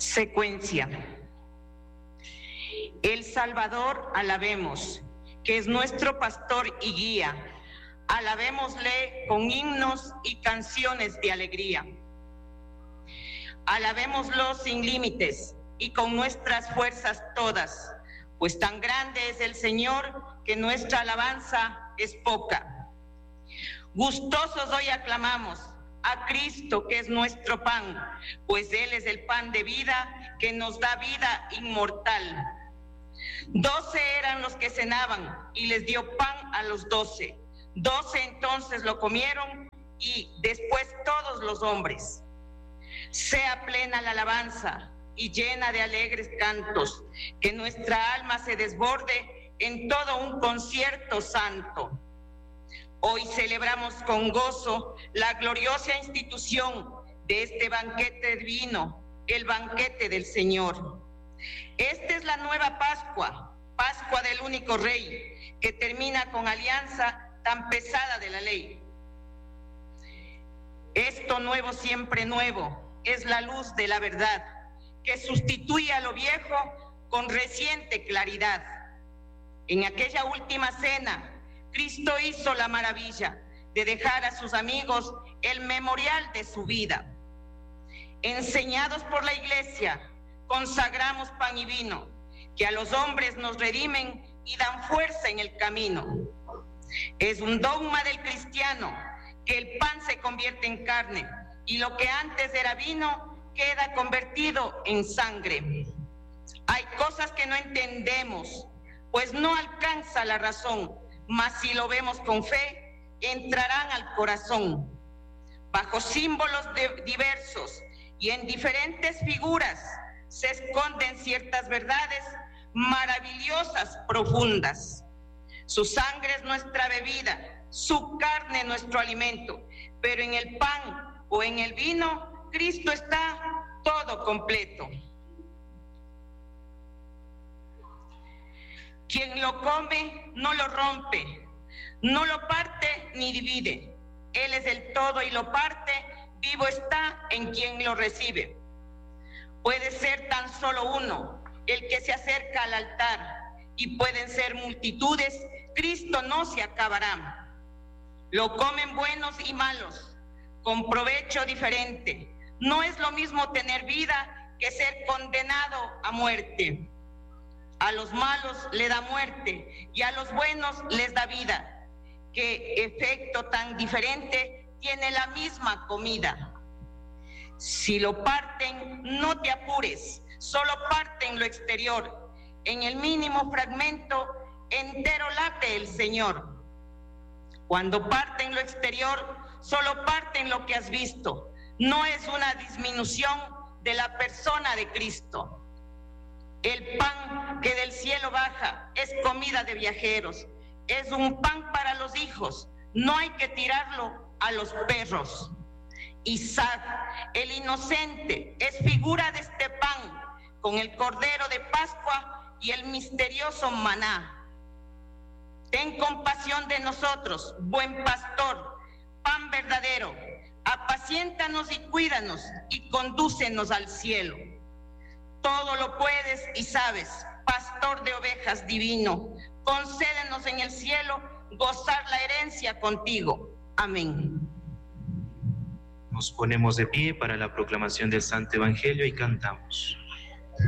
Secuencia. El Salvador alabemos, que es nuestro pastor y guía. Alabémosle con himnos y canciones de alegría. Alabémoslo sin límites y con nuestras fuerzas todas, pues tan grande es el Señor que nuestra alabanza es poca. Gustosos hoy aclamamos a Cristo, que es nuestro pan, pues Él es el pan de vida que nos da vida inmortal. 12 eran los que cenaban y les dio pan a los 12. 12 entonces lo comieron y después todos los hombres. Sea plena la alabanza y llena de alegres cantos, que nuestra alma se desborde en todo un concierto santo. Hoy celebramos con gozo la gloriosa institución de este banquete divino, el banquete del Señor. Esta es la nueva Pascua, Pascua del único Rey, que termina con alianza tan pesada de la ley. Esto nuevo, siempre nuevo, es la luz de la verdad, que sustituye a lo viejo con reciente claridad. En aquella última cena, Cristo hizo la maravilla de dejar a sus amigos el memorial de su vida. Enseñados por la Iglesia, consagramos pan y vino, que a los hombres nos redimen y dan fuerza en el camino. Es un dogma del cristiano que el pan se convierte en carne y lo que antes era vino queda convertido en sangre. Hay cosas que no entendemos, pues no alcanza la razón, mas si lo vemos con fe, entrarán al corazón. Bajo símbolos diversos y en diferentes figuras se esconden ciertas verdades maravillosas, profundas. Su sangre es nuestra bebida, su carne nuestro alimento, pero en el pan o en el vino, Cristo está todo completo. Quien lo come no lo rompe, no lo parte ni divide. Él es el todo y lo parte, vivo está en quien lo recibe. Puede ser tan solo uno el que se acerca al altar y pueden ser multitudes, Cristo no se acabará. Lo comen buenos y malos, con provecho diferente. No es lo mismo tener vida que ser condenado a muerte. A los malos le da muerte y a los buenos les da vida. ¿Qué efecto tan diferente tiene la misma comida? Si lo parten, no te apures, solo parten lo exterior. En el mínimo fragmento, entero late el Señor. Cuando parten lo exterior, solo parten lo que has visto. No es una disminución de la persona de Cristo. El pan que del cielo baja es comida de viajeros. Es un pan para los hijos. No hay que tirarlo a los perros. Isaac, el inocente, es figura de este pan, con el cordero de Pascua y el misterioso maná. Ten compasión de nosotros, buen pastor, pan verdadero. Apaciéntanos y cuídanos y condúcenos al cielo. Todo lo puedes y sabes, pastor de ovejas divino. Concédenos en el cielo gozar la herencia contigo. Amén. Nos ponemos de pie para la proclamación del Santo Evangelio y cantamos.